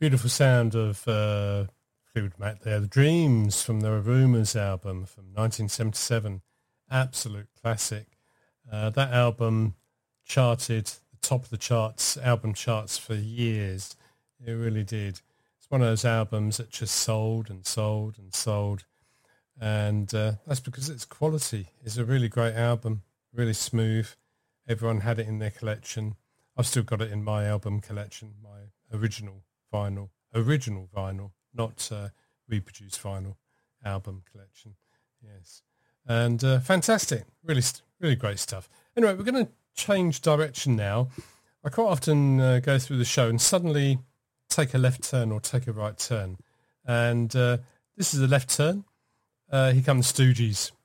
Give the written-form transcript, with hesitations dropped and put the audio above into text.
Beautiful sound of Fleetwood Mac there. The Dreams from the Rumours album from 1977. Absolute classic. That album charted the top of the charts, album charts for years. It really did. It's one of those albums that just sold and sold and sold. And that's because it's quality. It's a really great album, really smooth. Everyone had it in their collection. I've still got it in my album collection, my original vinyl, not reproduced vinyl album collection. Yes. And fantastic. Really great stuff. Anyway, we're going to change direction now. I quite often go through the show and suddenly take a left turn or take a right turn. And this is a left turn. Here come the Stooges.